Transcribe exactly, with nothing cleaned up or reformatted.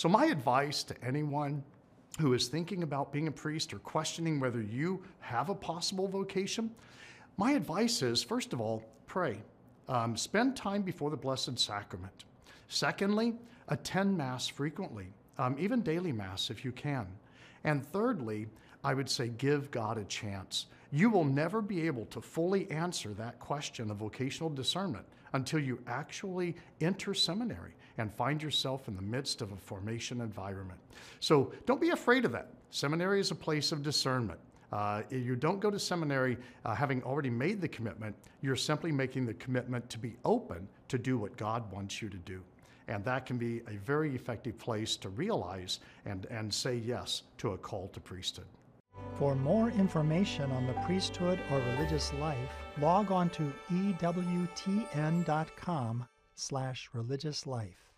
So my advice to anyone who is thinking about being a priest or questioning whether you have a possible vocation, my advice is, first of all, pray. Um, spend time before the Blessed Sacrament. Secondly, attend Mass frequently, um, even daily Mass if you can. And thirdly, I would say give God a chance. You will never be able to fully answer that question of vocational discernment until you actually enter seminary and find yourself in the midst of a formation environment. So don't be afraid of that. Seminary is a place of discernment. Uh, you don't go to seminary uh, having already made the commitment. You're simply making the commitment to be open to do what God wants you to do. And that can be a very effective place to realize and, and say yes to a call to priesthood. For more information on the priesthood or religious life, log on to E W T N dot com slash religious life.